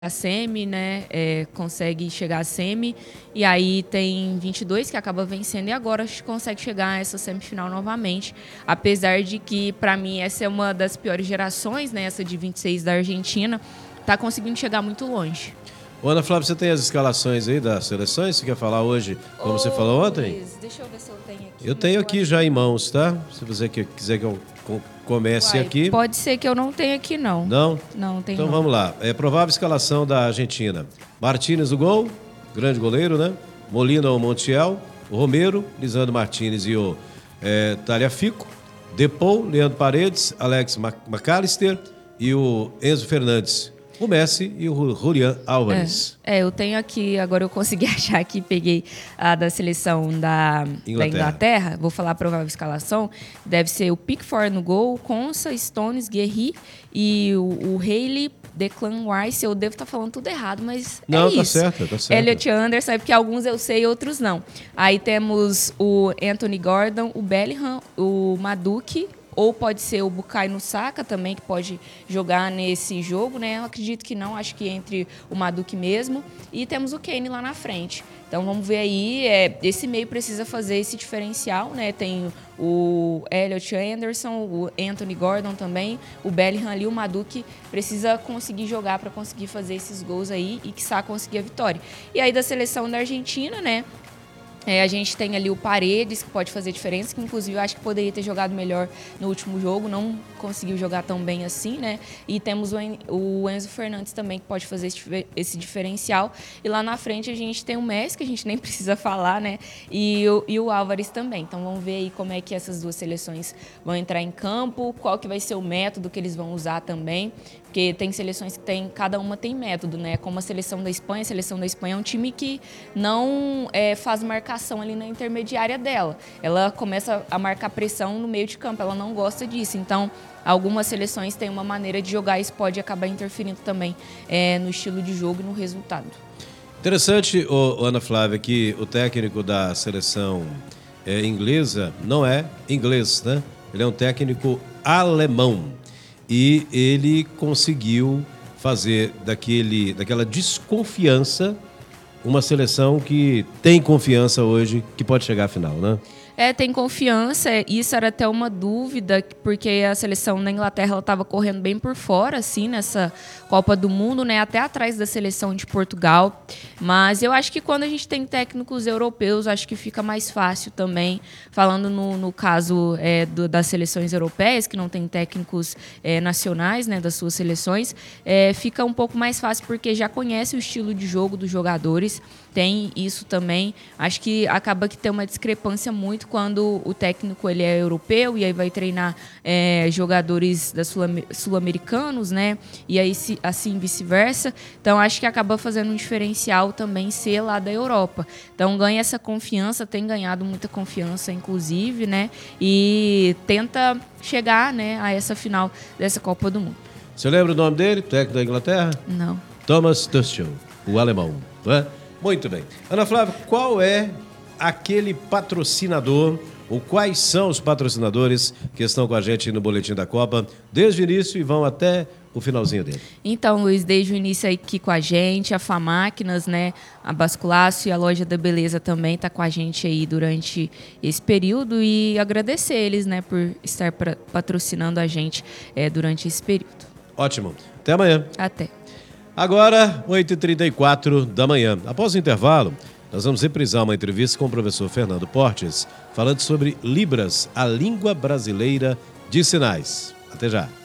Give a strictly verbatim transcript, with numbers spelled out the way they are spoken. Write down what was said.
a semi, né, é, consegue chegar à semi, e aí tem vinte e dois que acaba vencendo e agora consegue chegar a essa semifinal novamente, apesar de que, para mim, essa é uma das piores gerações, né, essa de vinte e seis da Argentina, tá conseguindo chegar muito longe. Ô, Ana Flávia, você tem as escalações aí das seleções? Você quer falar hoje, como Ô, você falou ontem? Luiz, deixa eu ver se eu tenho aqui. Eu tenho aqui já em mãos, tá? Se você quiser que eu comece Uai, aqui. Pode ser que eu não tenha aqui, não. Não? Não, tem Então não. vamos lá. É provável escalação da Argentina. Martínez no gol, grande goleiro, né? Molina ou Montiel, o Romero, Lisandro Martínez e o é, Tagliafico, Depou, Leandro Paredes, Alex McAllister e o Enzo Fernandes. O Messi e o Julián Álvares. É, é, eu tenho aqui, agora eu consegui achar aqui, peguei a da seleção da Inglaterra. da Inglaterra. Vou falar a provável escalação. Deve ser o Pickford no gol, Konsa, Stones, Guerri e o, o Haley, Declan Rice. Eu devo estar falando tudo errado, mas não, é tá isso. Certo, tá certo. Elliot Anderson, porque alguns eu sei e outros não. Aí temos o Anthony Gordon, o Bellingham, o Madueke, ou pode ser o Bukayo Saka também, que pode jogar nesse jogo, né? Eu acredito que não, acho que entre o Madueke mesmo. E temos o Kane lá na frente. Então vamos ver aí, é, esse meio precisa fazer esse diferencial, né? Tem o Elliot Anderson, o Anthony Gordon também, o Bellingham ali, o Madueke precisa conseguir jogar para conseguir fazer esses gols aí e quiçá conseguir a vitória. E aí da seleção da Argentina, né? É, a gente tem ali o Paredes, que pode fazer diferença, que inclusive eu acho que poderia ter jogado melhor no último jogo, não conseguiu jogar tão bem assim, né? E temos o, en o Enzo Fernandes também, que pode fazer esse, esse diferencial. E lá na frente a gente tem o Messi, que a gente nem precisa falar, né? E o, e o Álvares também. Então vamos ver aí como é que essas duas seleções vão entrar em campo, qual que vai ser o método que eles vão usar também. Porque tem seleções que tem, cada uma tem método, né? Como a seleção da Espanha, a seleção da Espanha é um time que não é, faz marcação ali na intermediária dela. Ela começa a marcar pressão no meio de campo, ela não gosta disso. Então, algumas seleções têm uma maneira de jogar e isso pode acabar interferindo também é, no estilo de jogo e no resultado. Interessante, oh, Ana Flávia, que o técnico da seleção é, inglesa não é inglês, né? Ele é um técnico alemão. E ele conseguiu fazer daquele, daquela desconfiança uma seleção que tem confiança hoje, que pode chegar à final, né? É, tem confiança, isso era até uma dúvida, porque a seleção da Inglaterra estava correndo bem por fora, assim, nessa Copa do Mundo, né, até atrás da seleção de Portugal, mas eu acho que quando a gente tem técnicos europeus, acho que fica mais fácil também, falando no, no caso é, do, das seleções europeias, que não tem técnicos é, nacionais, né, das suas seleções, é, fica um pouco mais fácil, porque já conhece o estilo de jogo dos jogadores, tem isso também, acho que acaba que tem uma discrepância muito quando o técnico ele é europeu e aí vai treinar é, jogadores da sul-americanos, né? E aí assim vice-versa. Então acho que acaba fazendo um diferencial também ser lá da Europa. Então ganha essa confiança, tem ganhado muita confiança, inclusive, né? E tenta chegar, né, a essa final dessa Copa do Mundo. Você lembra o nome dele, técnico da Inglaterra? Não. Thomas Tuchel, o alemão, não é? Muito bem. Ana Flávia, qual é aquele patrocinador, ou quais são os patrocinadores que estão com a gente no Boletim da Copa desde o início e vão até o finalzinho dele? Então, Luiz, desde o início aqui com a gente, a Famáquinas, né, a Basculaço e a Loja da Beleza também está com a gente aí durante esse período e agradecer eles, né, por estar pra, patrocinando a gente é, durante esse período. Ótimo. Até amanhã. Até. Agora, oito e trinta e quatro da manhã. Após o intervalo, nós vamos reprisar uma entrevista com o professor Fernando Portes, falando sobre Libras, a língua brasileira de sinais. Até já.